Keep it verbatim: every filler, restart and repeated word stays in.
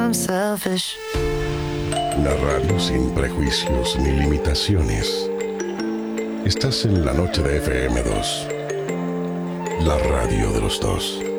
I'm selfish. Una radio sin prejuicios ni limitaciones. Estás en la noche de F M dos. La radio de los dos.